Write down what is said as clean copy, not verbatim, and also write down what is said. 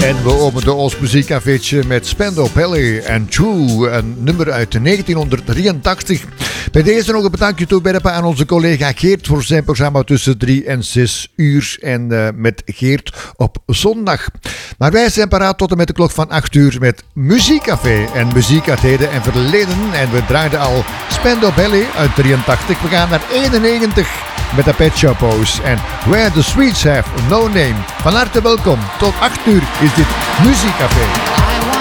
En we openden ons muziekcafeetje met Spandau Ballet en True, een nummer uit 1983. Bij deze nog een bedankje toewerpen aan onze collega Geert voor zijn programma tussen 3 en 6 uur. En met Geert op zondag. Maar wij zijn paraat tot en met de klok van 8 uur met Muziekcafé en muziek uit heden en verleden. En we draaiden al Spandau Ballet uit 83. We gaan naar 91 met de Pet Shop Boys en Where the Sweets Have No Name. Van harte welkom. Tot 8 uur is dit Muziekcafé.